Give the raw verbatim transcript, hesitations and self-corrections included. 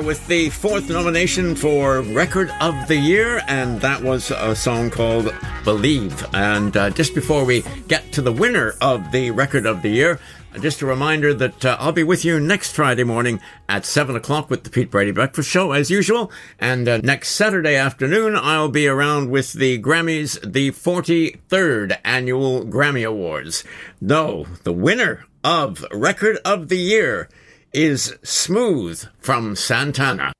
with the fourth nomination for Record of the Year, and that was a song called Believe. And uh, just before we get to the winner of the Record of the Year, just a reminder that uh, I'll be with you next Friday morning at seven o'clock with the Pete Brady Breakfast Show, as usual. And uh, next Saturday afternoon, I'll be around with the Grammys, the forty-third Annual Grammy Awards. No, the winner of Record of the Year is Smooth from Santana.